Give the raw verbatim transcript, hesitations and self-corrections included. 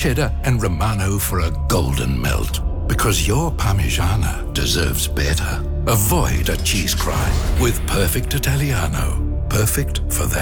cheddar and Romano for a golden melt. Because your Parmigiana deserves better. Avoid a cheese crime with Perfect Italiano. Perfect for that.